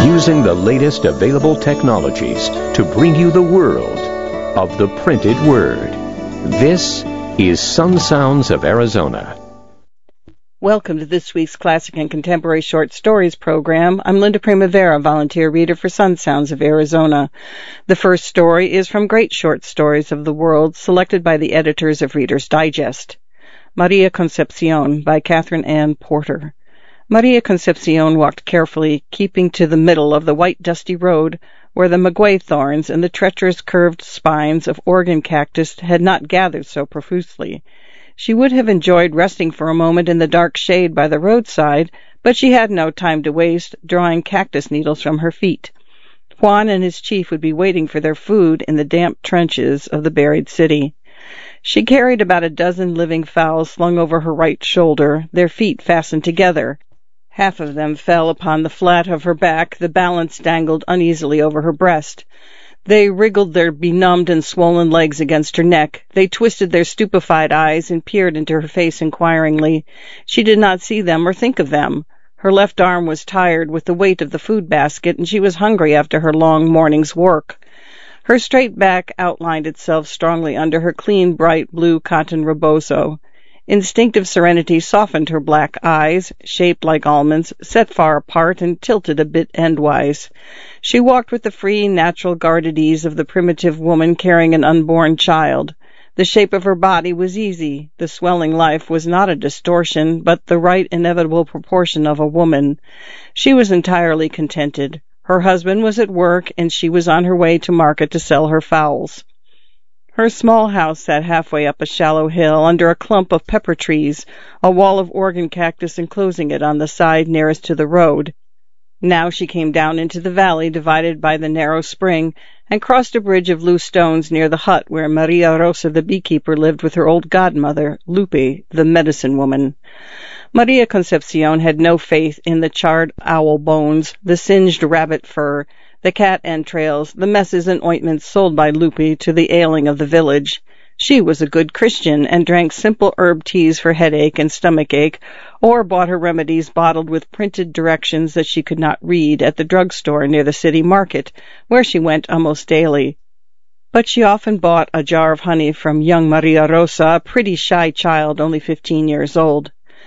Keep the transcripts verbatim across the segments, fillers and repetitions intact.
using the latest available technologies to bring you the world of the printed word. This is Sun Sounds of Arizona. Welcome to this week's Classic and Contemporary Short Stories program. I'm Linda Primavera, volunteer reader for Sun Sounds of Arizona. The first story is from Great Short Stories of the World, selected by the editors of Reader's Digest. Maria Concepcion by Catherine Ann Porter. Maria Concepcion walked carefully, keeping to the middle of the white dusty road where the maguey thorns and the treacherous curved spines of Oregon cactus had not gathered so profusely. She would have enjoyed resting for a moment in the dark shade by the roadside, but she had no time to waste, drawing cactus needles from her feet. Juan and his chief would be waiting for their food in the damp trenches of the buried city. She carried about a dozen living fowls slung over her right shoulder, their feet fastened together. Half of them fell upon the flat of her back, the balance dangled uneasily over her breast. They wriggled their benumbed and swollen legs against her neck. They twisted their stupefied eyes and peered into her face inquiringly. She did not see them or think of them. Her left arm was tired with the weight of the food basket, and she was hungry after her long morning's work. Her straight back outlined itself strongly under her clean, bright blue cotton rebozo. Instinctive serenity softened her black eyes, shaped like almonds, set far apart and tilted a bit endwise. She walked with the free, natural guarded ease of the primitive woman carrying an unborn child. The shape of her body was easy. The swelling life was not a distortion, but the right inevitable proportion of a woman. She was entirely contented. Her husband was at work, and she was on her way to market to sell her fowls. Her small house sat halfway up a shallow hill under a clump of pepper trees, a wall of Oregon cactus enclosing it on the side nearest to the road. Now she came down into the valley divided by the narrow spring and crossed a bridge of loose stones near the hut where Maria Rosa the beekeeper lived with her old godmother, Lupe, the medicine woman. Maria Concepcion had no faith in the charred owl bones, the singed rabbit fur, the cat entrails, the messes and ointments sold by Lupe to the ailing of the village. She was a good Christian and drank simple herb teas for headache and stomachache, or bought her remedies bottled with printed directions that she could not read at the drugstore near the city market, where she went almost daily. But she often bought a jar of honey from young Maria Rosa, a pretty shy child only fifteen years old.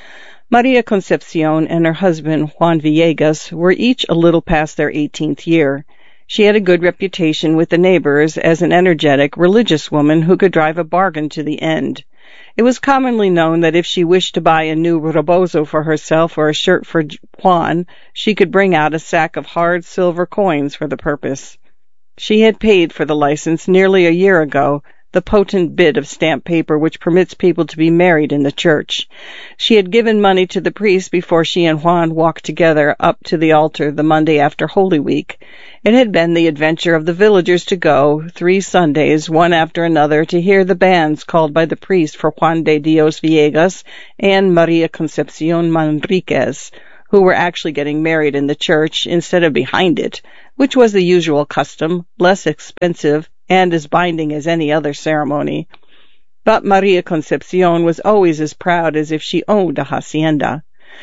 Maria Concepcion and her husband, Juan Villegas, were each a little past their eighteenth year. She had a good reputation with the neighbors as an energetic, religious woman who could drive a bargain to the end. It was commonly known that if she wished to buy a new rebozo for herself or a shirt for Juan, she could bring out a sack of hard silver coins for the purpose. She had paid for the license nearly a year ago, the potent bit of stamped paper which permits people to be married in the church. She had given money to the priest before she and Juan walked together up to the altar the Monday after Holy Week. It had been the adventure of the villagers to go, three Sundays, one after another, to hear the bands called by the priest for Juan de Dios Villegas and Maria Concepcion Manriquez, who were actually getting married in the church instead of behind it, which was the usual custom, less expensive, and as binding as any other ceremony. But Maria Concepcion was always as proud as if she owned a hacienda.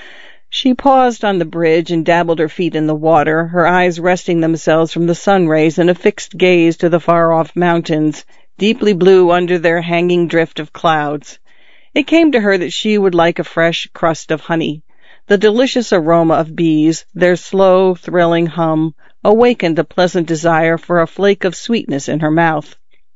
She paused on the bridge and dabbled her feet in the water, her eyes resting themselves from the sun rays in a fixed gaze to the far-off mountains, deeply blue under their hanging drift of clouds. It came to her that she would like a fresh crust of honey. The delicious aroma of bees, their slow, thrilling hum, awakened a pleasant desire for a flake of sweetness in her mouth.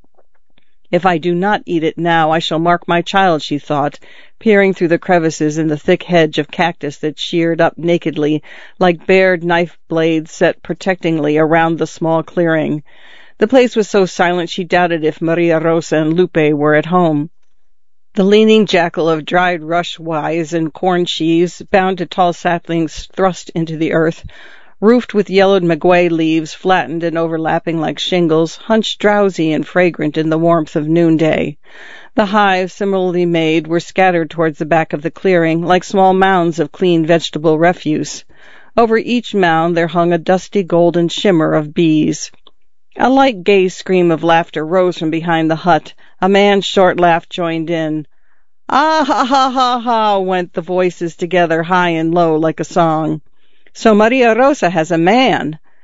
If I do not eat it now, I shall mark my child, she thought, peering through the crevices in the thick hedge of cactus that sheared up nakedly, like bared knife blades set protectingly around the small clearing. The place was so silent she doubted if Maria Rosa and Lupe were at home. The leaning jackal of dried rush withes and corn sheaves, bound to tall saplings thrust into the earth, roofed with yellowed maguey leaves, flattened and overlapping like shingles, hunched drowsy and fragrant in the warmth of noonday. The hives, similarly made, were scattered towards the back of the clearing, like small mounds of clean vegetable refuse. Over each mound there hung a dusty golden shimmer of bees. A light gay scream of laughter rose from behind the hut. A man's short laugh joined in. Ah, ha, ha, ha, ha, went the voices together, high and low, like a song. So Maria Rosa has a man.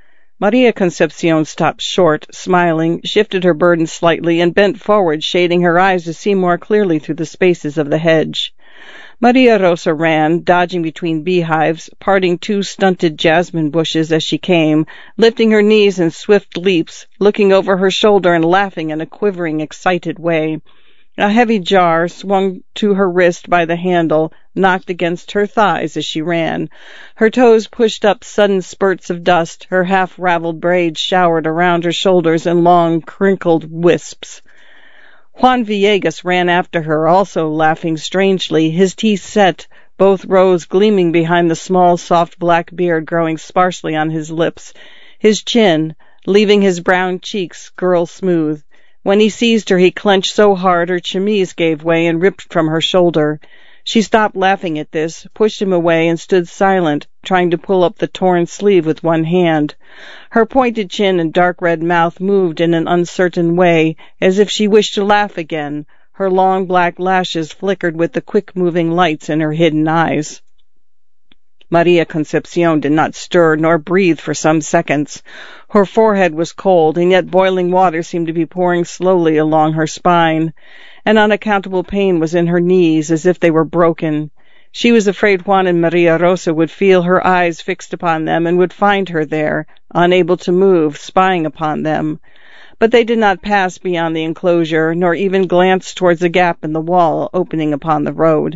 Maria Concepcion stopped short, smiling, shifted her burden slightly, and bent forward, shading her eyes to see more clearly through the spaces of the hedge. Maria Rosa ran, dodging between beehives, parting two stunted jasmine bushes as she came, lifting her knees in swift leaps, looking over her shoulder and laughing in a quivering, excited way. A heavy jar, swung to her wrist by the handle, knocked against her thighs as she ran. Her toes pushed up sudden spurts of dust, her half-raveled braids showered around her shoulders in long, crinkled wisps. Juan Villegas ran after her, also laughing strangely, his teeth set, both rows gleaming behind the small, soft black beard growing sparsely on his lips, his chin, leaving his brown cheeks girl smooth. When he seized her, he clenched so hard her chemise gave way and ripped from her shoulder. She stopped laughing at this, pushed him away, and stood silent, trying to pull up the torn sleeve with one hand. Her pointed chin and dark red mouth moved in an uncertain way, as if she wished to laugh again. Her long black lashes flickered with the quick-moving lights in her hidden eyes. Maria Concepcion did not stir nor breathe for some seconds. Her forehead was cold, and yet boiling water seemed to be pouring slowly along her spine. An unaccountable pain was in her knees, as if they were broken. She was afraid Juan and Maria Rosa would feel her eyes fixed upon them and would find her there, unable to move, spying upon them. But they did not pass beyond the enclosure, nor even glance towards a gap in the wall opening upon the road.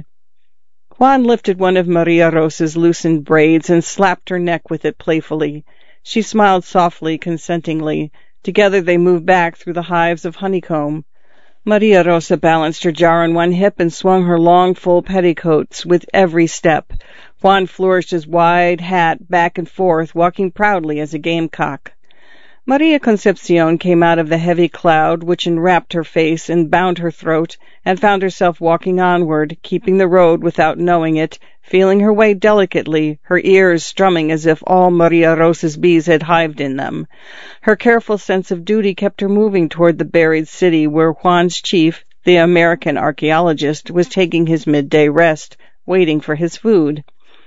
Juan lifted one of Maria Rosa's loosened braids and slapped her neck with it playfully. She smiled softly, consentingly. Together they moved back through the hives of honeycomb. Maria Rosa balanced her jar on one hip and swung her long, full petticoats with every step. Juan flourished his wide hat back and forth, walking proudly as a gamecock. Maria Concepcion came out of the heavy cloud which enwrapped her face and bound her throat, and found herself walking onward, keeping the road without knowing it, feeling her way delicately, her ears strumming as if all Maria Rosa's bees had hived in them. Her careful sense of duty kept her moving toward the buried city where Juan's chief, the American archaeologist, was taking his midday rest, waiting for his food.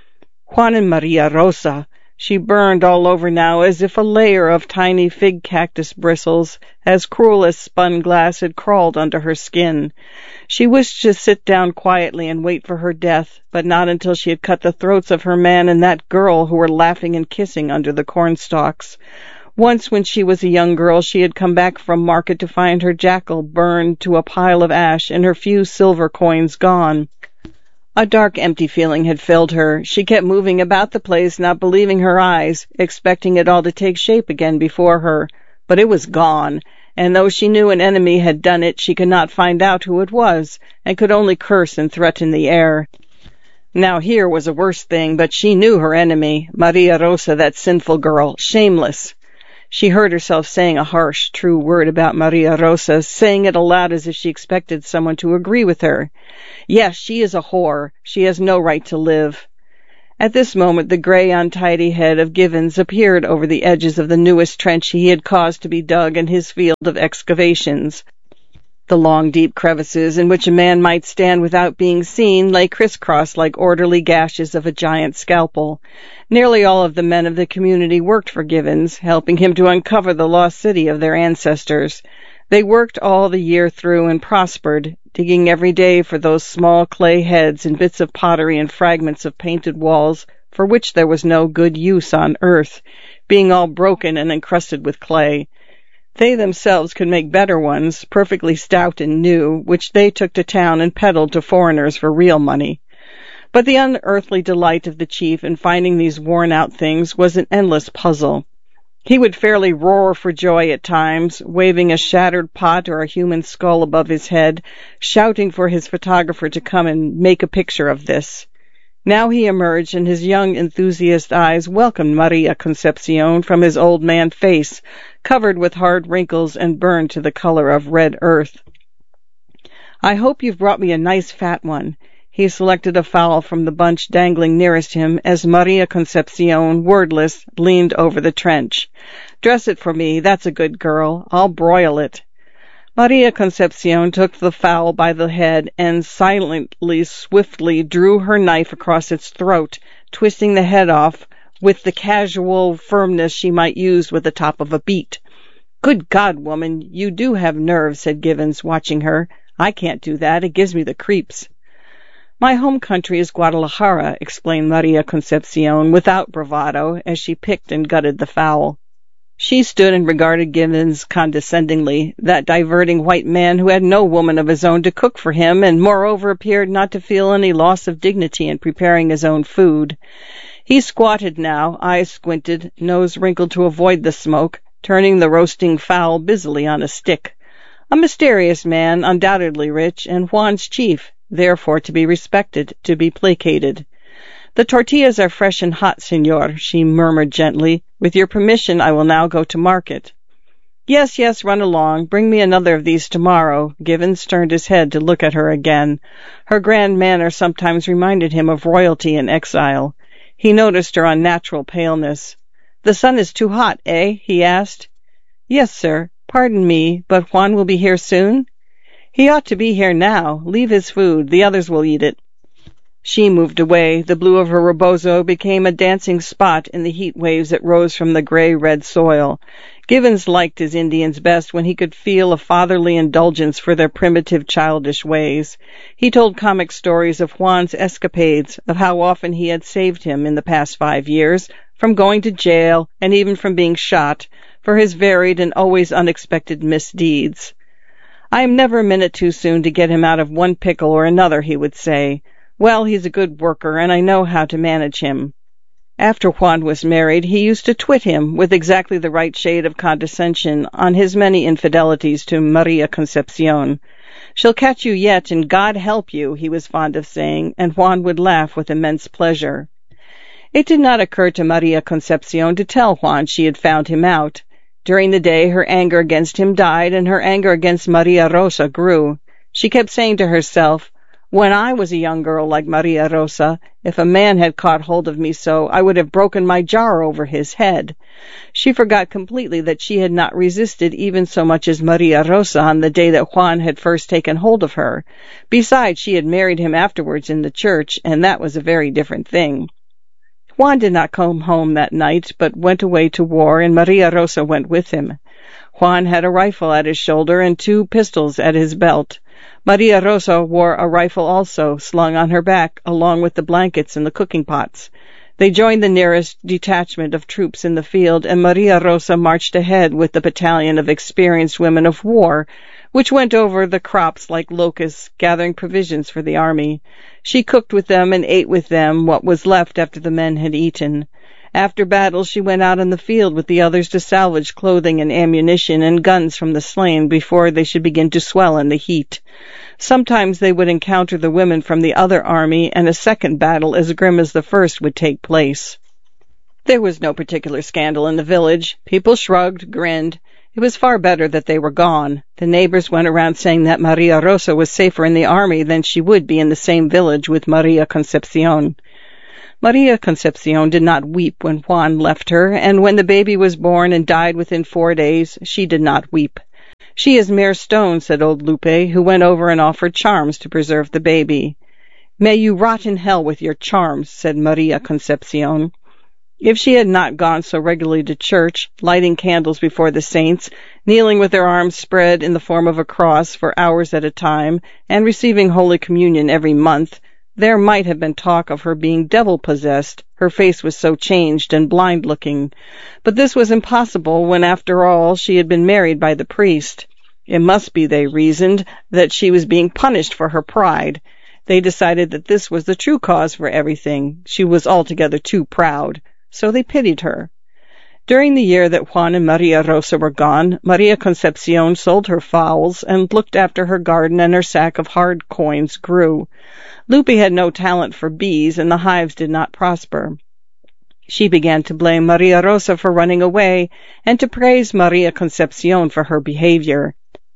Juan and Maria Rosa! She burned all over now as if a layer of tiny fig cactus bristles, as cruel as spun glass, had crawled under her skin. She wished to sit down quietly and wait for her death, but not until she had cut the throats of her man and that girl who were laughing and kissing under the cornstalks. Once, when she was a young girl, she had come back from market to find her jackal burned to a pile of ash and her few silver coins gone. A dark, empty feeling had filled her. She kept moving about the place, not believing her eyes, expecting it all to take shape again before her. But it was gone, and though she knew an enemy had done it, she could not find out who it was, and could only curse and threaten the air. Now here was a worse thing, but she knew her enemy, Maria Rosa, that sinful girl, shameless. She heard herself saying a harsh, true word about Maria Rosa, saying it aloud as if she expected someone to agree with her. Yes, she is a whore. She has no right to live. At this moment the grey, untidy head of Givens appeared over the edges of the newest trench he had caused to be dug in his field of excavations. The long, deep crevices in which a man might stand without being seen lay crisscrossed like orderly gashes of a giant scalpel. Nearly all of the men of the community worked for Givens, helping him to uncover the lost city of their ancestors. They worked all the year through and prospered, digging every day for those small clay heads and bits of pottery and fragments of painted walls for which there was no good use on earth, being all broken and encrusted with clay. They themselves could make better ones, perfectly stout and new, which they took to town and peddled to foreigners for real money. But the unearthly delight of the chief in finding these worn-out things was an endless puzzle. He would fairly roar for joy at times, waving a shattered pot or a human skull above his head, shouting for his photographer to come and make a picture of this. Now he emerged, and his young enthusiast eyes welcomed Maria Concepcion from his old man face, covered with hard wrinkles and burned to the color of red earth. "I hope you've brought me a nice fat one." He selected a fowl from the bunch dangling nearest him as Maria Concepcion, wordless, leaned over the trench. "Dress it for me, that's a good girl. I'll broil it." Maria Concepcion took the fowl by the head and silently, swiftly drew her knife across its throat, twisting the head off, with the casual firmness she might use with the top of a beat. "Good God, woman, you do have nerve," said Givens, watching her. "I can't do that. It gives me the creeps." "My home country is Guadalajara," explained Maria Concepcion without bravado, as she picked and gutted the fowl. She stood and regarded Givens condescendingly, that diverting white man who had no woman of his own to cook for him, and moreover appeared not to feel any loss of dignity in preparing his own food. He squatted now, eyes squinted, nose wrinkled to avoid the smoke, turning the roasting fowl busily on a stick. A mysterious man, undoubtedly rich, and Juan's chief, therefore to be respected, to be placated. "The tortillas are fresh and hot, senor," she murmured gently. "With your permission, I will now go to market." "Yes, yes, run along. Bring me another of these tomorrow." Givens turned his head to look at her again. Her grand manner sometimes reminded him of royalty in exile. He noticed her unnatural paleness. "The sun is too hot, eh?" he asked. "Yes, sir. Pardon me, but Juan will be here soon?" "He ought to be here now. Leave his food. The others will eat it." She moved away. The blue of her rebozo became a dancing spot in the heat waves that rose from the gray-red soil. Givens liked his Indians best when he could feel a fatherly indulgence for their primitive, childish ways. He told comic stories of Juan's escapades, of how often he had saved him in the past five years, from going to jail and even from being shot, for his varied and always unexpected misdeeds. "I am never a minute too soon to get him out of one pickle or another," he would say. "Well, he's a good worker, and I know how to manage him." After Juan was married, he used to twit him, with exactly the right shade of condescension, on his many infidelities to Maria Concepcion. "She'll catch you yet, and God help you," he was fond of saying, and Juan would laugh with immense pleasure. It did not occur to Maria Concepcion to tell Juan she had found him out. During the day, her anger against him died, and her anger against Maria Rosa grew. She kept saying to herself, "When I was a young girl like Maria Rosa, if a man had caught hold of me so, I would have broken my jar over his head." She forgot completely that she had not resisted even so much as Maria Rosa on the day that Juan had first taken hold of her. Besides, she had married him afterwards in the church, and that was a very different thing. Juan did not come home that night, but went away to war, and Maria Rosa went with him. Juan had a rifle at his shoulder and two pistols at his belt. Maria Rosa wore a rifle also, slung on her back, along with the blankets and the cooking pots. They joined the nearest detachment of troops in the field, and Maria Rosa marched ahead with the battalion of experienced women of war, which went over the crops like locusts, gathering provisions for the army. She cooked with them and ate with them what was left after the men had eaten. After battle, she went out in the field with the others to salvage clothing and ammunition and guns from the slain before they should begin to swell in the heat. Sometimes they would encounter the women from the other army, and a second battle as grim as the first would take place. There was no particular scandal in the village. People shrugged, grinned. It was far better that they were gone. The neighbors went around saying that Maria Rosa was safer in the army than she would be in the same village with Maria Concepcion. Maria Concepcion did not weep when Juan left her, and when the baby was born and died within four days, she did not weep. "She is mere stone," said old Lupe, who went over and offered charms to preserve the baby. "May you rot in hell with your charms," said Maria Concepcion. If she had not gone so regularly to church, lighting candles before the saints, kneeling with her arms spread in the form of a cross for hours at a time, and receiving Holy Communion every month, there might have been talk of her being devil-possessed. Her face was so changed and blind-looking. But this was impossible when, after all, she had been married by the priest. It must be, they reasoned, that she was being punished for her pride. They decided that this was the true cause for everything. She was altogether too proud. So they pitied her. During the year that Juan and Maria Rosa were gone, Maria Concepcion sold her fowls and looked after her garden, and her sack of hard coins grew. Lupe had no talent for bees, and the hives did not prosper. She began to blame Maria Rosa for running away, and to praise Maria Concepcion for her behavior.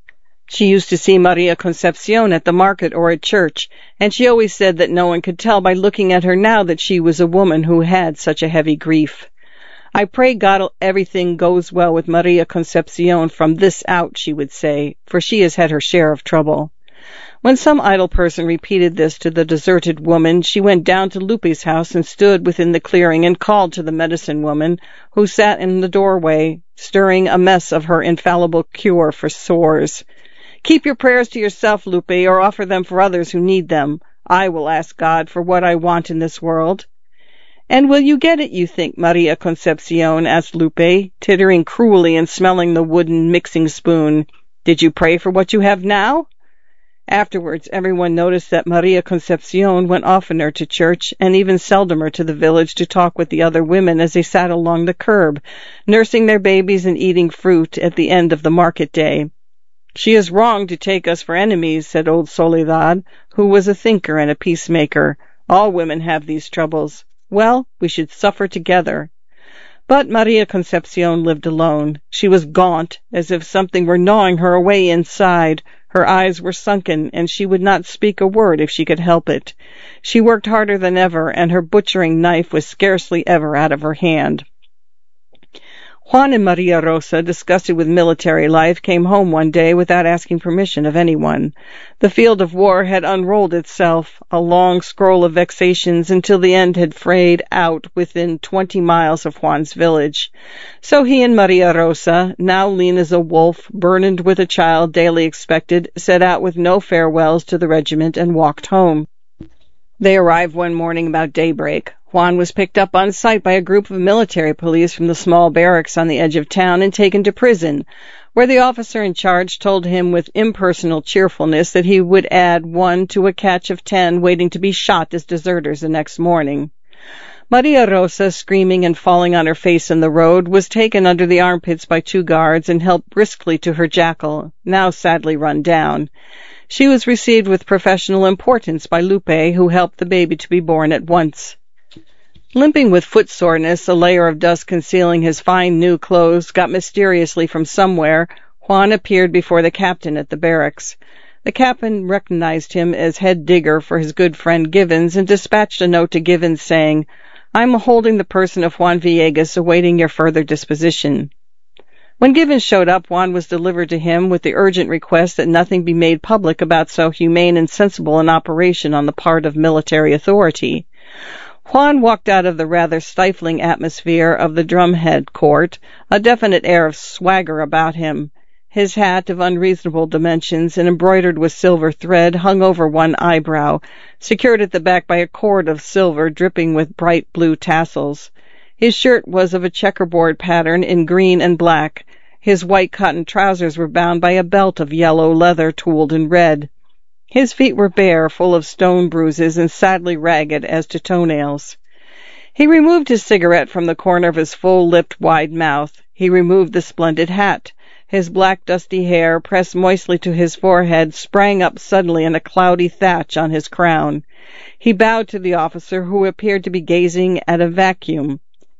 She used to see Maria Concepcion at the market or at church, and she always said that no one could tell by looking at her now that she was a woman who had such a heavy grief. "I pray God everything goes well with Maria Concepcion from this out," she would say, "for she has had her share of trouble." When some idle person repeated this to the deserted woman, she went down to Lupe's house and stood within the clearing and called to the medicine woman, who sat in the doorway, stirring a mess of her infallible cure for sores. "Keep your prayers to yourself, Lupe, or offer them for others who need them. I will ask God for what I want in this world." "And will you get it, you think, Maria Concepcion?" asked Lupe, tittering cruelly and smelling the wooden mixing spoon. "Did you pray for what you have now?" Afterwards, everyone noticed that Maria Concepcion went oftener to church and even seldomer to the village to talk with the other women as they sat along the curb, nursing their babies and eating fruit at the end of the market day. "She is wrong to take us for enemies," said old Soledad, who was a thinker and a peacemaker. "All women have these troubles. Well, we should suffer together." But Maria Concepcion lived alone. She was gaunt, as if something were gnawing her away inside. Her eyes were sunken, and she would not speak a word if she could help it. She worked harder than ever, and her butchering knife was scarcely ever out of her hand. Juan and Maria Rosa, disgusted with military life, came home one day without asking permission of anyone. The field of war had unrolled itself, a long scroll of vexations, until the end had frayed out within twenty miles of Juan's village. So he and Maria Rosa, now lean as a wolf, burdened with a child daily expected, set out with no farewells to the regiment and walked home. They arrived one morning about daybreak. Juan was picked up on sight by a group of military police from the small barracks on the edge of town and taken to prison, where the officer in charge told him with impersonal cheerfulness that he would add one to a catch of ten waiting to be shot as deserters the next morning. Maria Rosa, screaming and falling on her face in the road, was taken under the armpits by two guards and helped briskly to her jackal, now sadly run down. She was received with professional importance by Lupe, who helped the baby to be born at once. Limping with foot soreness, a layer of dust concealing his fine new clothes got mysteriously from somewhere, Juan appeared before the captain at the barracks. The captain recognized him as head digger for his good friend Givens and dispatched a note to Givens saying, "I am holding the person of Juan Villegas, awaiting your further disposition." When Givens showed up, Juan was delivered to him with the urgent request that nothing be made public about so humane and sensible an operation on the part of military authority. Juan walked out of the rather stifling atmosphere of the drumhead court, a definite air of swagger about him. His hat, of unreasonable dimensions and embroidered with silver thread, hung over one eyebrow, secured at the back by a cord of silver dripping with bright blue tassels. His shirt was of a checkerboard pattern in green and black. His white cotton trousers were bound by a belt of yellow leather tooled in red. His feet were bare, full of stone bruises, and sadly ragged as to toenails. He removed his cigarette from the corner of his full-lipped, wide mouth. He removed the splendid hat. His black, dusty hair, pressed moistly to his forehead, sprang up suddenly in a cloudy thatch on his crown. He bowed to the officer, who appeared to be gazing at a vacuum.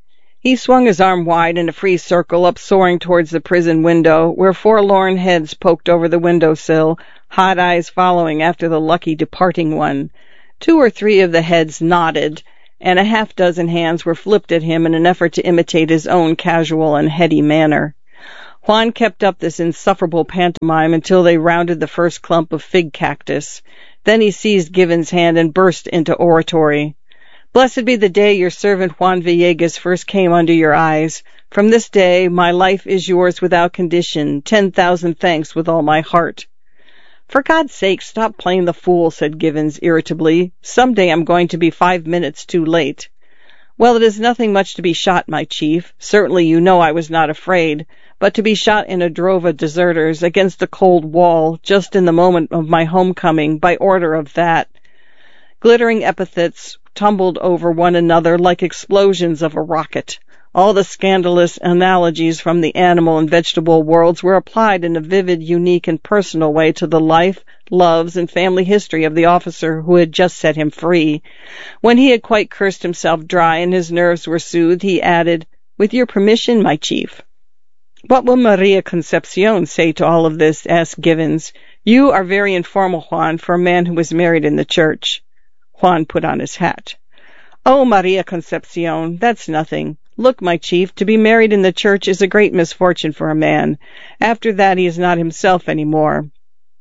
He swung his arm wide in a free circle, up soaring towards the prison window, where forlorn heads poked over the window-sill, hot eyes following after the lucky departing one. Two or three of the heads nodded, and a half-dozen hands were flipped at him in an effort to imitate his own casual and heady manner. Juan kept up this insufferable pantomime until they rounded the first clump of fig cactus. Then he seized Givens' hand and burst into oratory. "Blessed be the day your servant Juan Villegas first came under your eyes. From this day my life is yours without condition. Ten thousand thanks with all my heart." "For God's sake, stop playing the fool," said Givens irritably. "Some day I'm going to be five minutes too late." "Well, it is nothing much to be shot, my chief. Certainly you know I was not afraid. But to be shot in a drove of deserters, against a cold wall, just in the moment of my homecoming, by order of that—" Glittering epithets tumbled over one another like explosions of a rocket. All the scandalous analogies from the animal and vegetable worlds were applied in a vivid, unique, and personal way to the life, loves, and family history of the officer who had just set him free. When he had quite cursed himself dry and his nerves were soothed, he added, "With your permission, my chief." "What will Maria Concepcion say to all of this?" asked Givens. "You are very informal, Juan, for a man who was married in the church." Juan put on his hat. "Oh, Maria Concepcion, that's nothing. Look, my chief, to be married in the church is a great misfortune for a man. After that he is not himself any more.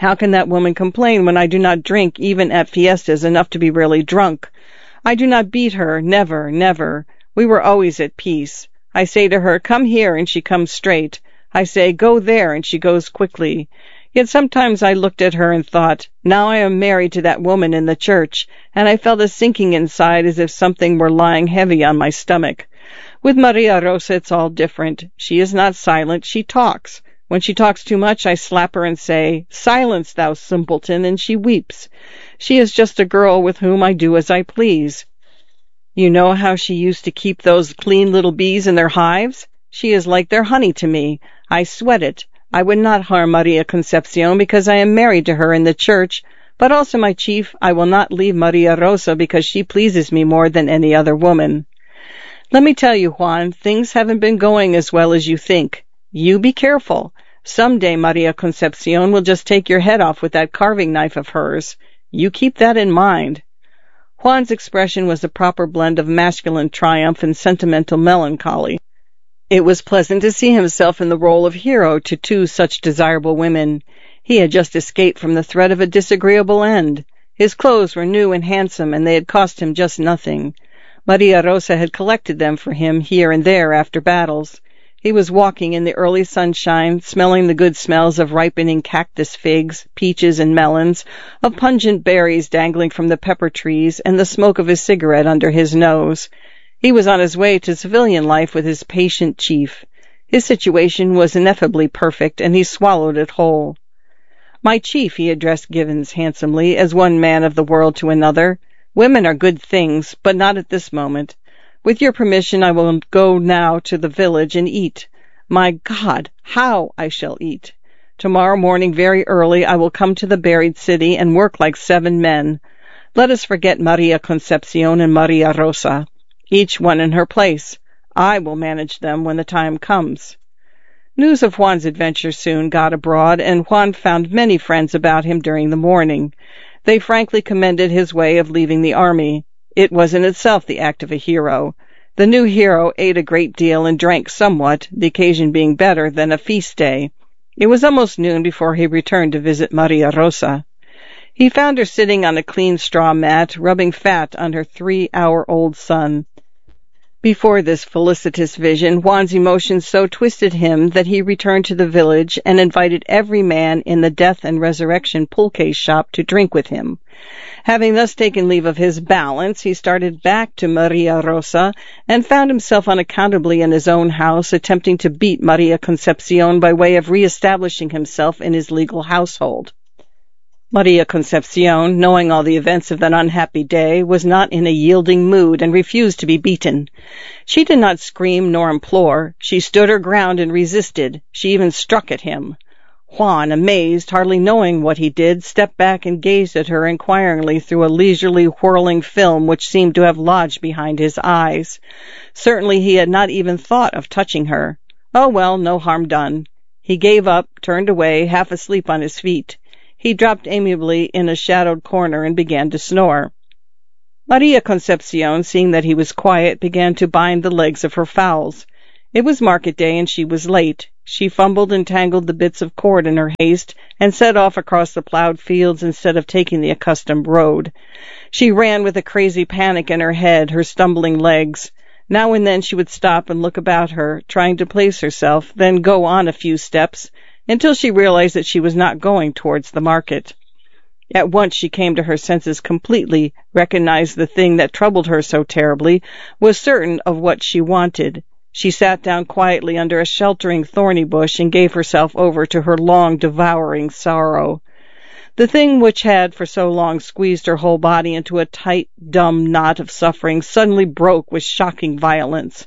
How can that woman complain when I do not drink, even at fiestas, enough to be really drunk? I do not beat her, never, never. We were always at peace. I say to her, come here, and she comes straight. I say, go there, and she goes quickly. Yet sometimes I looked at her and thought, now I am married to that woman in the church, and I felt a sinking inside as if something were lying heavy on my stomach. With Maria Rosa it's all different. She is not silent, she talks. When she talks too much, I slap her and say, silence, thou simpleton, and she weeps. She is just a girl with whom I do as I please. You know how she used to keep those clean little bees in their hives? She is like their honey to me. I sweat it. I would not harm Maria Concepcion because I am married to her in the church, but also, my chief, I will not leave Maria Rosa because she pleases me more than any other woman. Let me tell you, Juan, things haven't been going as well as you think. You be careful. Some day Maria Concepcion will just take your head off with that carving knife of hers. You keep that in mind. Juan's expression was a proper blend of masculine triumph and sentimental melancholy. It was pleasant to see himself in the role of hero to two such desirable women. He had just escaped from the threat of a disagreeable end. His clothes were new and handsome, and they had cost him just nothing. Maria Rosa had collected them for him here and there after battles. He was walking in the early sunshine, smelling the good smells of ripening cactus figs, peaches, and melons, of pungent berries dangling from the pepper trees, and the smoke of his cigarette under his nose. He was on his way to civilian life with his patient chief. His situation was ineffably perfect, and he swallowed it whole. My chief, he addressed Givens handsomely, as one man of the world to another, women are good things, but not at this moment. With your permission, I will go now to the village and eat. My God, how I shall eat! Tomorrow morning very early I will come to the buried city and work like seven men. Let us forget Maria Concepcion and Maria Rosa. Each one in her place. I will manage them when the time comes. News of Juan's adventure soon got abroad, and Juan found many friends about him during the morning. They frankly commended his way of leaving the army. It was in itself the act of a hero. The new hero ate a great deal and drank somewhat, the occasion being better than a feast day. It was almost noon before he returned to visit Maria Rosa. He found her sitting on a clean straw mat, rubbing fat on her three-hour-old son. Before this felicitous vision, Juan's emotions so twisted him that he returned to the village and invited every man in the Death and Resurrection pulque shop to drink with him. Having thus taken leave of his balance, he started back to Maria Rosa and found himself unaccountably in his own house, attempting to beat Maria Concepcion by way of re-establishing himself in his legal household. Maria Concepcion, knowing all the events of that unhappy day, was not in a yielding mood and refused to be beaten. She did not scream nor implore. She stood her ground and resisted. She even struck at him. Juan, amazed, hardly knowing what he did, stepped back and gazed at her inquiringly through a leisurely whirling film which seemed to have lodged behind his eyes. Certainly he had not even thought of touching her. Oh, well, no harm done. He gave up, turned away, half asleep on his feet. He dropped amiably in a shadowed corner and began to snore. Maria Concepcion, seeing that he was quiet, began to bind the legs of her fowls. It was market day, and she was late. She fumbled and tangled the bits of cord in her haste, and set off across the plowed fields instead of taking the accustomed road. She ran with a crazy panic in her head, her stumbling legs. Now and then she would stop and look about her, trying to place herself, then go on a few steps, until she realized that she was not going towards the market. At once she came to her senses completely, recognized the thing that troubled her so terribly, was certain of what she wanted. She sat down quietly under a sheltering thorny bush and gave herself over to her long, devouring sorrow. The thing which had for so long squeezed her whole body into a tight, dumb knot of suffering suddenly broke with shocking violence.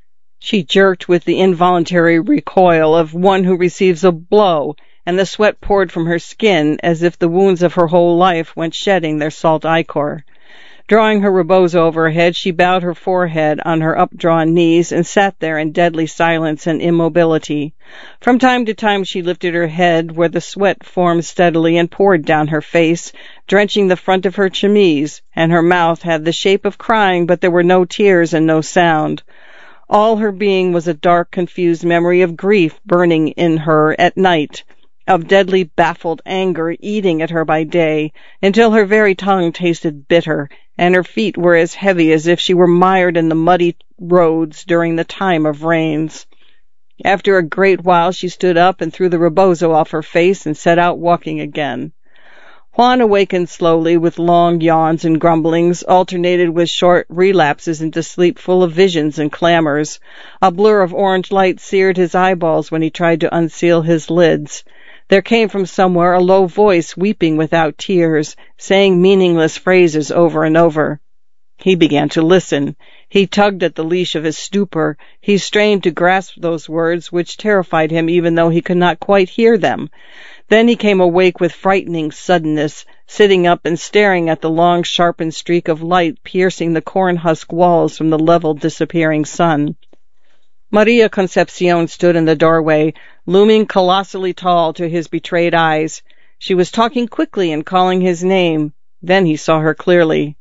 She jerked with the involuntary recoil of one who receives a blow, and the sweat poured from her skin as if the wounds of her whole life went shedding their salt ichor. Drawing her rebozo over her head, she bowed her forehead on her updrawn knees and sat there in deadly silence and immobility. From time to time she lifted her head, where the sweat formed steadily and poured down her face, drenching the front of her chemise, and her mouth had the shape of crying, but there were no tears and no sound. All her being was a dark, confused memory of grief burning in her at night, of deadly baffled anger eating at her by day, until her very tongue tasted bitter, and her feet were as heavy as if she were mired in the muddy roads during the time of rains. After a great while she stood up and threw the rebozo off her face and set out walking again. Juan awakened slowly with long yawns and grumblings, alternated with short relapses into sleep full of visions and clamors. A blur of orange light seared his eyeballs when he tried to unseal his lids. There came from somewhere a low voice weeping without tears, saying meaningless phrases over and over. He began to listen. He tugged at the leash of his stupor. He strained to grasp those words which terrified him even though he could not quite hear them. Then he came awake with frightening suddenness, sitting up and staring at the long sharpened streak of light piercing the corn-husk walls from the level disappearing sun. Maria Concepcion stood in the doorway, looming colossally tall to his betrayed eyes. She was talking quickly and calling his name. Then he saw her clearly.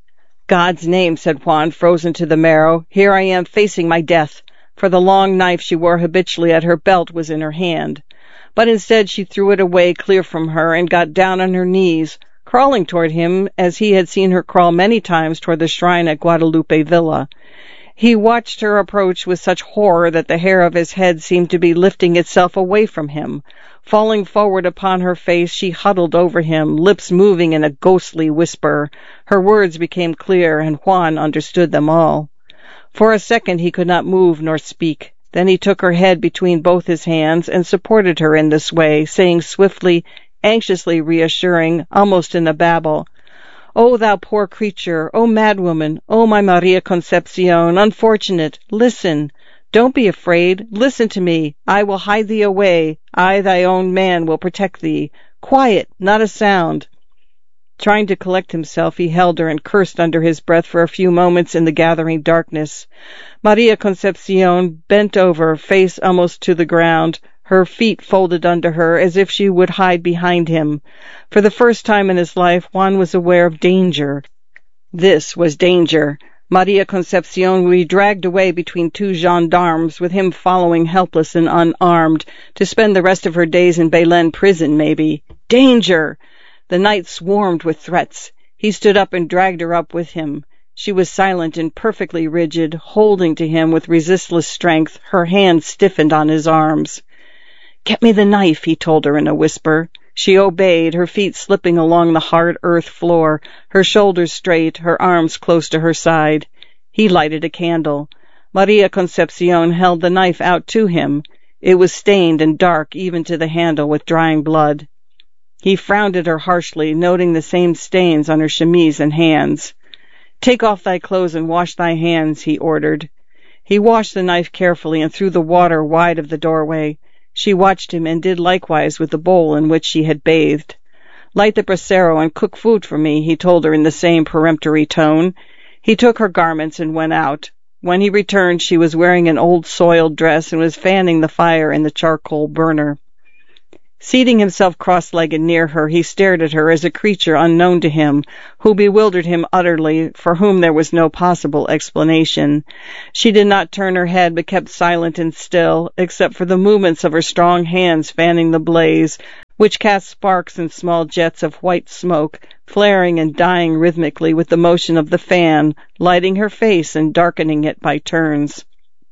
"God's name," said Juan, frozen to the marrow. "Here I am facing my death," for the long knife she wore habitually at her belt was in her hand. But instead she threw it away clear from her and got down on her knees, crawling toward him as he had seen her crawl many times toward the shrine at Guadalupe Villa. He watched her approach with such horror that the hair of his head seemed to be lifting itself away from him. Falling forward upon her face, she huddled over him, lips moving in a ghostly whisper. Her words became clear, and Juan understood them all. For a second he could not move nor speak. Then he took her head between both his hands and supported her in this way, saying swiftly, anxiously reassuring, almost in a babble, "O thou poor creature, O madwoman, O my Maria Concepcion, unfortunate, listen. Don't be afraid. Listen to me. I will hide thee away. I, thy own man, will protect thee. Quiet, not a sound." Trying to collect himself, he held her and cursed under his breath for a few moments in the gathering darkness. Maria Concepcion bent over, face almost to the ground, her feet folded under her as if she would hide behind him. For the first time in his life, Juan was aware of danger. This was danger. Maria Concepcion would be dragged away between two gendarmes, with him following helpless and unarmed, to spend the rest of her days in Belen prison, maybe. Danger! The night swarmed with threats. He stood up and dragged her up with him. She was silent and perfectly rigid, holding to him with resistless strength, her hands stiffened on his arms. "Get me the knife," he told her in a whisper. She obeyed, her feet slipping along the hard earth floor, her shoulders straight, her arms close to her side. He lighted a candle. Maria Concepcion held the knife out to him. It was stained and dark even to the handle with drying blood. He frowned at her harshly, noting the same stains on her chemise and hands. "Take off thy clothes and wash thy hands," he ordered. He washed the knife carefully and threw the water wide of the doorway. She watched him and did likewise with the bowl in which she had bathed. "Light the brasero and cook food for me," he told her in the same peremptory tone. He took her garments and went out. When he returned, she was wearing an old soiled dress and was fanning the fire in the charcoal burner. Seating himself cross-legged near her, he stared at her as a creature unknown to him, who bewildered him utterly, for whom there was no possible explanation. She did not turn her head, but kept silent and still, except for the movements of her strong hands fanning the blaze, which cast sparks and small jets of white smoke, flaring and dying rhythmically with the motion of the fan, lighting her face and darkening it by turns.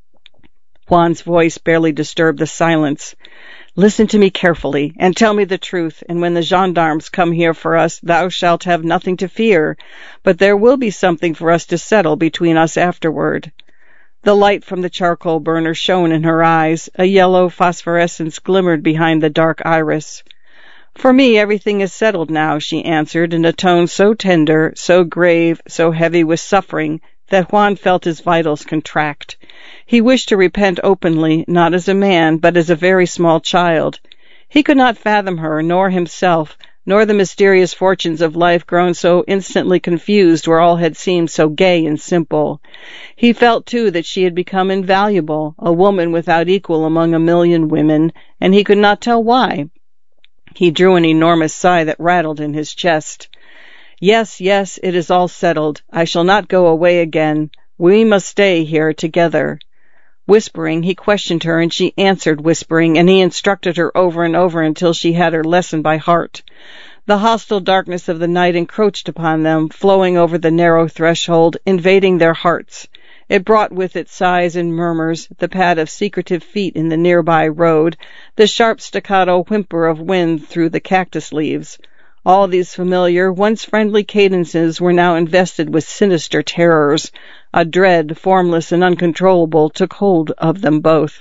Juan's voice barely disturbed the silence. "Listen to me carefully, and tell me the truth, and when the gendarmes come here for us, thou shalt have nothing to fear, but there will be something for us to settle between us afterward." The light from the charcoal burner shone in her eyes. A yellow phosphorescence glimmered behind the dark iris. "For me, everything is settled now," she answered, in a tone so tender, so grave, so heavy with suffering, that Juan felt his vitals contract. He wished to repent openly, not as a man, but as a very small child. He could not fathom her, nor himself, nor the mysterious fortunes of life grown so instantly confused where all had seemed so gay and simple. He felt, too, that she had become invaluable, a woman without equal among a million women, and he could not tell why. He drew an enormous sigh that rattled in his chest. "Yes, yes, it is all settled. I shall not go away again. We must stay here together." Whispering, he questioned her, and she answered whispering, and he instructed her over and over until she had her lesson by heart. The hostile darkness of the night encroached upon them, flowing over the narrow threshold, invading their hearts. It brought with it sighs and murmurs, the pad of secretive feet in the nearby road, the sharp staccato whimper of wind through the cactus leaves. All these familiar, once friendly cadences were now invested with sinister terrors. A dread, formless and uncontrollable, took hold of them both.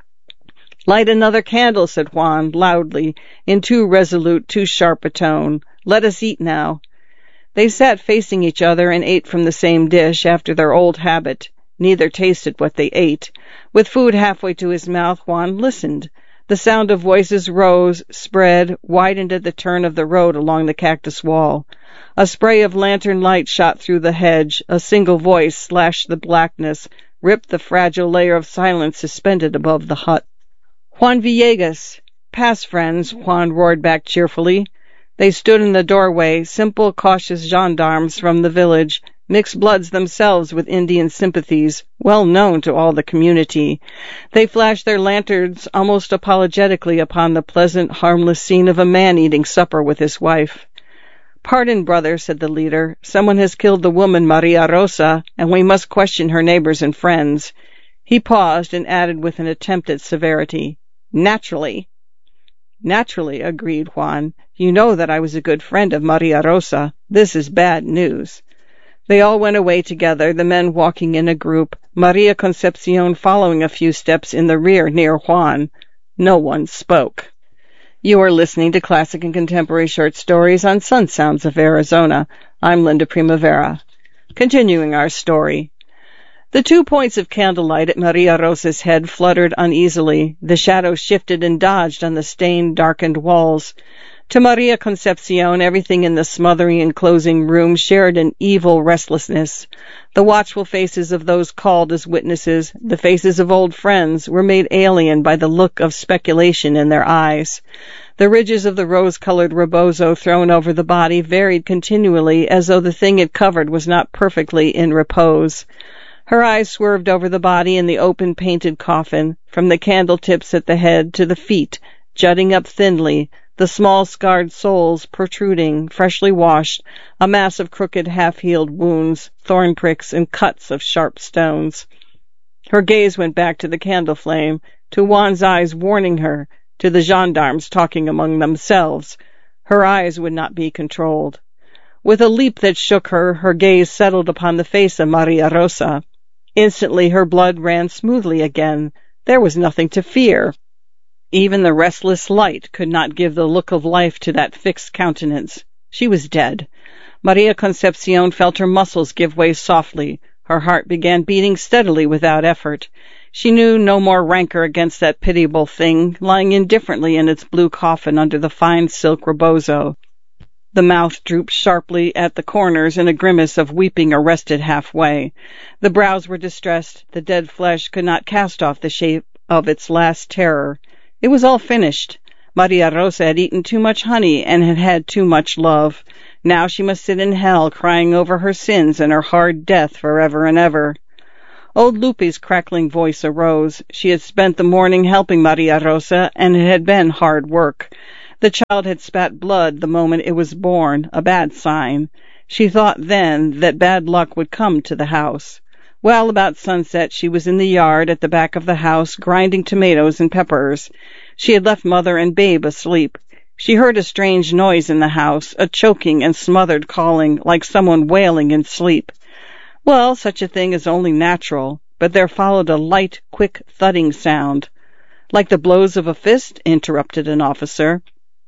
"Light another candle," said Juan, loudly, in too resolute, too sharp a tone. "Let us eat now." They sat facing each other and ate from the same dish, after their old habit. Neither tasted what they ate. With food halfway to his mouth, Juan listened. The sound of voices rose, spread, widened at the turn of the road along the cactus wall. A spray of lantern light shot through the hedge. A single voice slashed the blackness, ripped the fragile layer of silence suspended above the hut. "Juan Villegas!" "Pass, friends," Juan roared back cheerfully. They stood in the doorway, simple, cautious gendarmes from the village, mixed bloods themselves with Indian sympathies, well known to all the community. They flashed their lanterns almost apologetically upon the pleasant, harmless scene of a man eating supper with his wife. "Pardon, brother," said the leader. "Someone has killed the woman Maria Rosa, and we must question her neighbors and friends." He paused and added with an attempt at severity, "Naturally." "Naturally," agreed Juan. "You know that I was a good friend of Maria Rosa. This is bad news." They all went away together, the men walking in a group, Maria Concepcion following a few steps in the rear near Juan. No one spoke. You are listening to Classic and Contemporary Short Stories on Sun Sounds of Arizona. I'm Linda Primavera. Continuing our story. The two points of candlelight at Maria Rosa's head fluttered uneasily. The shadows shifted and dodged on the stained, darkened walls. To Maria Concepcion, everything in the smothering and closing room shared an evil restlessness. The watchful faces of those called as witnesses, the faces of old friends, were made alien by the look of speculation in their eyes. The ridges of the rose-colored rebozo thrown over the body varied continually, as though the thing it covered was not perfectly in repose. Her eyes swerved over the body in the open painted coffin, from the candle tips at the head to the feet, jutting up thinly, the small scarred soles protruding, freshly washed, a mass of crooked half-healed wounds, thorn pricks, and cuts of sharp stones. Her gaze went back to the candle flame, to Juan's eyes warning her, to the gendarmes talking among themselves. Her eyes would not be controlled. With a leap that shook her, her gaze settled upon the face of Maria Rosa. Instantly her blood ran smoothly again. There was nothing to fear. Even the restless light could not give the look of life to that fixed countenance. She was dead. Maria Concepcion felt her muscles give way softly. Her heart began beating steadily without effort. She knew no more rancor against that pitiable thing, lying indifferently in its blue coffin under the fine silk rebozo. The mouth drooped sharply at the corners in a grimace of weeping arrested halfway. The brows were distressed. The dead flesh could not cast off the shape of its last terror. It was all finished. Maria Rosa had eaten too much honey and had had too much love. Now she must sit in hell, crying over her sins and her hard death forever and ever. Old Lupe's crackling voice arose. She had spent the morning helping Maria Rosa, and it had been hard work. The child had spat blood the moment it was born, a bad sign. She thought then that bad luck would come to the house. Well, about sunset, she was in the yard at the back of the house, grinding tomatoes and peppers. She had left mother and babe asleep. She heard a strange noise in the house, a choking and smothered calling, like someone wailing in sleep. Well, such a thing is only natural, but there followed a light, quick, thudding sound. Like the blows of a fist? Interrupted an officer.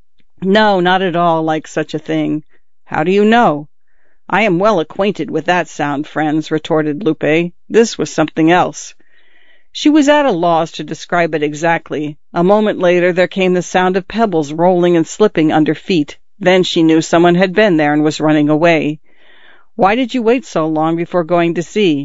No, not at all like such a thing. How do you know? I am well acquainted with that sound, friends, retorted Lupe. This was something else. She was at a loss to describe it exactly. A moment later there came the sound of pebbles rolling and slipping under feet. Then she knew someone had been there and was running away. Why did you wait so long before going to see?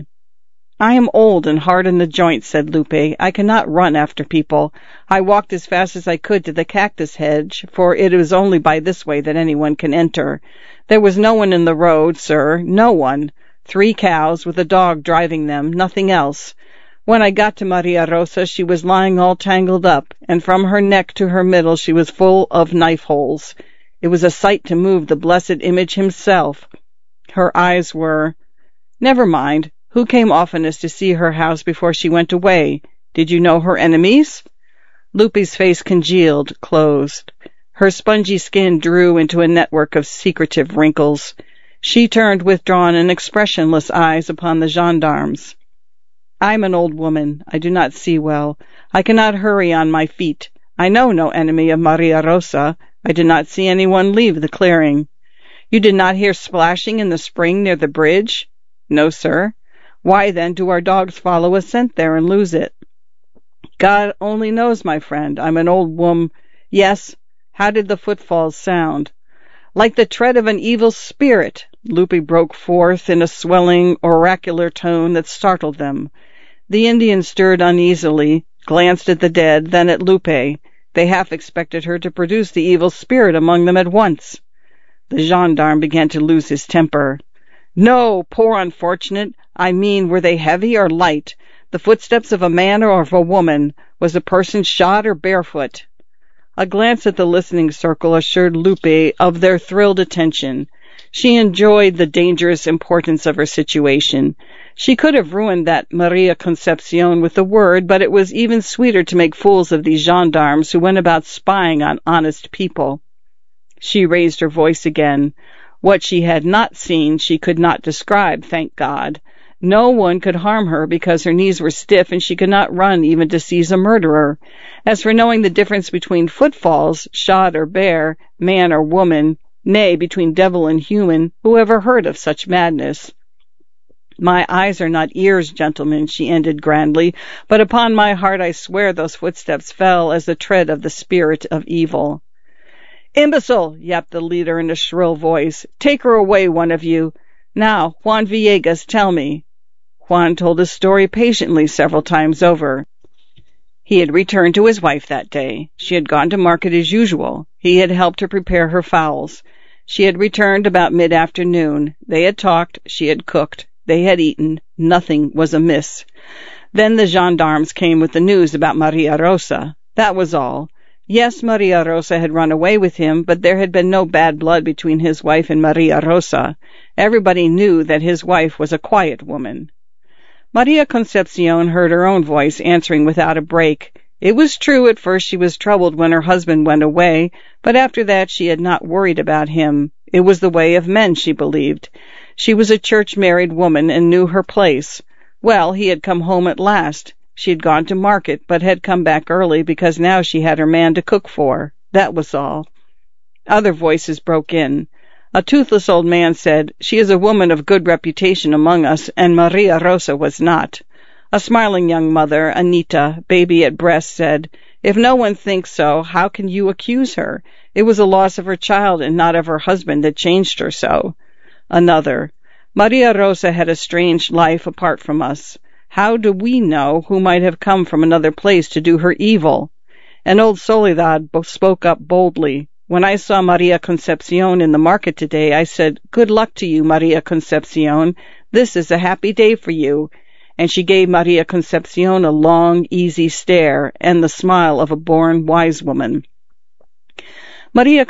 I am old and hard in the joints, said Lupe. I cannot run after people. I walked as fast as I could to the cactus hedge, for it is only by this way that anyone can enter. There was no one in the road, sir, no one. Three cows with a dog driving them, nothing else. When I got to Maria Rosa, she was lying all tangled up, and from her neck to her middle she was full of knife holes. It was a sight to move the blessed image himself. Her eyes were— Never mind. Who came oftenest to see her house before she went away? Did you know her enemies? Lupe's face congealed, closed. Her spongy skin drew into a network of secretive wrinkles. She turned withdrawn and expressionless eyes upon the gendarmes. I am an old woman. I do not see well. I cannot hurry on my feet. I know no enemy of Maria Rosa. I did not see anyone leave the clearing. You did not hear splashing in the spring near the bridge? No, sir. Why, then, do our dogs follow a scent there and lose it? God only knows, my friend. I'm an old woman. Yes. How did the footfalls sound? Like the tread of an evil spirit, Lupe broke forth in a swelling, oracular tone that startled them. The Indians stirred uneasily, glanced at the dead, then at Lupe. They half expected her to produce the evil spirit among them at once. The gendarme began to lose his temper. No, poor unfortunate. I mean, were they heavy or light? The footsteps of a man or of a woman? Was the person shod or barefoot? A glance at the listening circle assured Lupe of their thrilled attention. She enjoyed the dangerous importance of her situation. She could have ruined that Maria Concepcion with a word, but it was even sweeter to make fools of these gendarmes who went about spying on honest people. She raised her voice again. What she had not seen she could not describe, thank God. No one could harm her because her knees were stiff and she could not run even to seize a murderer. As for knowing the difference between footfalls, shod or bare, man or woman, nay, between devil and human, who ever heard of such madness? My eyes are not ears, gentlemen, she ended grandly, but upon my heart I swear those footsteps fell as the tread of the spirit of evil. Imbecile, yapped the leader in a shrill voice. Take her away, one of you. Now, Juan Villegas, tell me. Juan told his story patiently several times over. He had returned to his wife that day. She had gone to market as usual. He had helped her prepare her fowls. She had returned about mid-afternoon. They had talked. She had cooked. They had eaten. Nothing was amiss. Then the gendarmes came with the news about Maria Rosa. That was all. Yes, Maria Rosa had run away with him, but there had been no bad blood between his wife and Maria Rosa. Everybody knew that his wife was a quiet woman. Maria Concepcion heard her own voice answering without a break. It was true at first she was troubled when her husband went away, but after that she had not worried about him. It was the way of men, she believed. She was a church-married woman and knew her place. Well, he had come home at last. She had gone to market, but had come back early because now she had her man to cook for. That was all. Other voices broke in. A toothless old man said, She is a woman of good reputation among us, and Maria Rosa was not. A smiling young mother, Anita, baby at breast, said, If no one thinks so, how can you accuse her? It was the loss of her child and not of her husband that changed her so. Another, Maria Rosa had a strange life apart from us. How do we know who might have come from another place to do her evil? And old Soledad spoke up boldly. When I saw Maria Concepcion in the market today, I said, Good luck to you, Maria Concepcion. This is a happy day for you. And she gave Maria Concepcion a long, easy stare and the smile of a born wise woman. Maria